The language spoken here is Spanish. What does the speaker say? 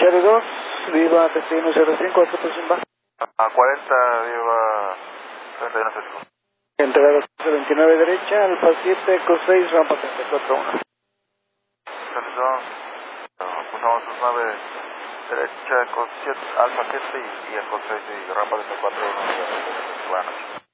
02, viva TC105, aceptación baja. A 40, viva 3105. Entrada 29 derecha, Alfa 7, Eco 6, rampa 341. Realizó, pulsamos sus 9 derecha, Eco 7, Alfa 7 y Eco 6 y rampa 34. Buenas noches.